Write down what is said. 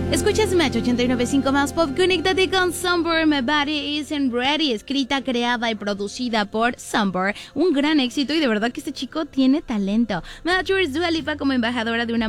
Escuchas Match 89.5 más pop. Conéctate con Sunburn, My Body Isn't Ready. Escrita, creada y producida por Sunburn. Un gran éxito y de verdad que este chico tiene talento. Match Dua Lipa como embajadora de una